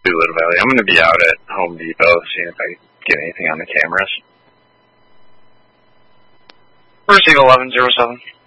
Little Valley. I'm going to be out at Home Depot seeing if I get anything on the cameras. Receive 1107.